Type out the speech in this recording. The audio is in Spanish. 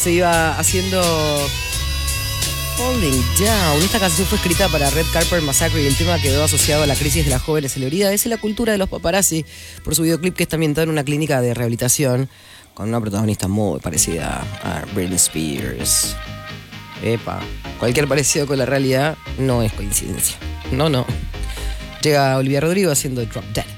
se iba haciendo Falling Down. Esta canción fue escrita para Red Carpet Massacre y el tema quedó asociado a la crisis de las jóvenes celebridades y la cultura de los paparazzi por su videoclip que está ambientado en una clínica de rehabilitación con una protagonista muy parecida a Britney Spears. Epa, cualquier parecido con la realidad no es coincidencia. No. Llega Olivia Rodrigo haciendo Drop Dead.